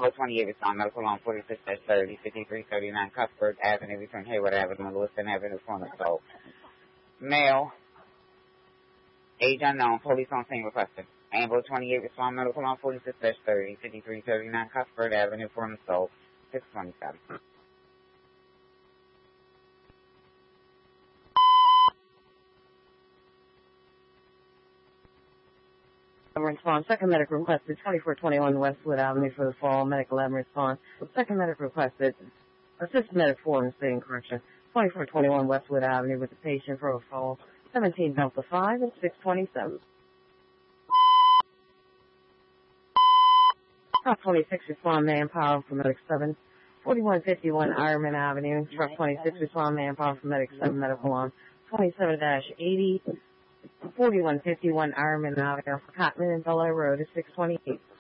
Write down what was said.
Number 28 respond medical on 46-30, 5339 Cuthbert Avenue between Hayward Avenue and Lewiston Avenue for an assault. Male, age unknown, police on scene requested. Amber 28 respond medical on 46-30, 5339 Cuthbert Avenue for an assault. 627. Response. Second medical requested 2421 Westwood Avenue for the fall. Medical lab response. Second medical requested assistant medic 4 in the state correction. 2421 Westwood Avenue with the patient for a fall. 17 Delta 5 and 627. Truck 26 respond manpower for medic 7. 4151 Ironman Avenue. Truck 26 respond manpower for medic 7 medical on 27-80. 4151 Ironman Avenue for Cotman and Bel Air Road is 628.